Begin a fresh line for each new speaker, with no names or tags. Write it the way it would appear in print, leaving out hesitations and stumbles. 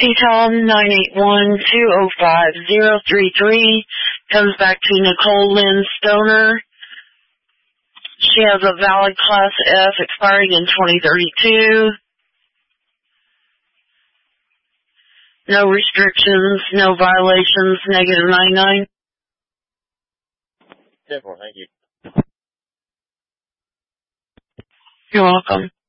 PTOM 981-205-033 comes back to Nicole Lynn Stoner. She has a valid Class F expiring in 2032. No restrictions, no violations, negative 99.
10-4, thank you.
You're welcome.